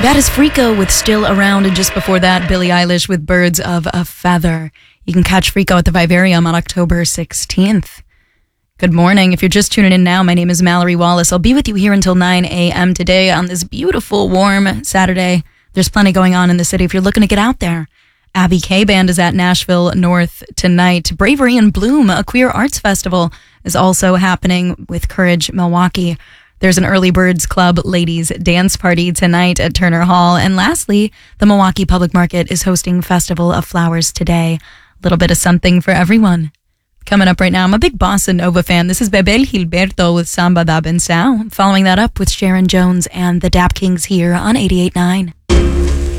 That is Frico with Still Around, and just before that, Billie Eilish with Birds of a Feather. You can catch Frico at the Vivarium on October 16th. Good morning. If you're just tuning in now, my name is Mallory Wallace. I'll be with you here until 9 a.m. today on this beautiful, warm Saturday. There's plenty going on in the city if you're looking to get out there. Abby K Band is at Nashville North tonight. Bravery in Bloom, a queer arts festival, is also happening with Courage Milwaukee. There's an Early Birds Club ladies dance party tonight at Turner Hall. And lastly, the Milwaukee Public Market is hosting Festival of Flowers today. A little bit of something for everyone. Coming up right now, I'm a big Bossa Nova fan. This is Bebel Gilberto with Samba da Benção. Following that up with Sharon Jones and the Dap Kings here on 88.9.